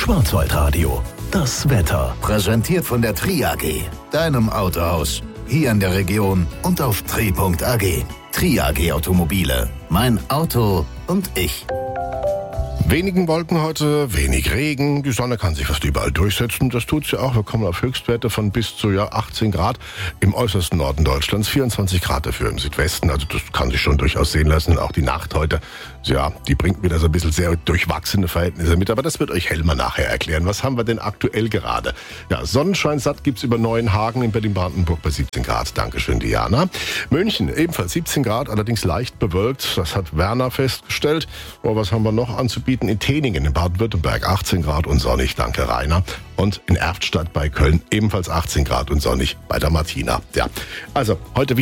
Schwarzwaldradio. Das Wetter. Präsentiert von der Tri AG, deinem Autohaus. Hier in der Region und auf tri.ag. Tri AG Automobile. Mein Auto und ich. Wenigen Wolken heute, wenig Regen. Die Sonne kann sich fast überall durchsetzen. Das tut sie auch. Wir kommen auf Höchstwerte von bis zu 18 Grad im äußersten Norden Deutschlands. 24 Grad dafür im Südwesten. Also das kann sich schon durchaus sehen lassen. Auch die Nacht heute, die bringt wieder so ein bisschen sehr durchwachsene Verhältnisse mit. Aber das wird euch Helmer nachher erklären. Was haben wir denn aktuell gerade? Ja, Sonnenschein satt gibt's über Neuenhagen in Berlin-Brandenburg bei 17 Grad. Dankeschön, Diana. München ebenfalls 17 Grad, allerdings leicht bewölkt. Das hat Werner festgestellt. Oh, was haben wir noch anzubieten? In Teningen in Baden-Württemberg 18 Grad und sonnig, danke Rainer. Und in Erftstadt bei Köln ebenfalls 18 Grad und sonnig bei der Martina. Ja, also heute wieder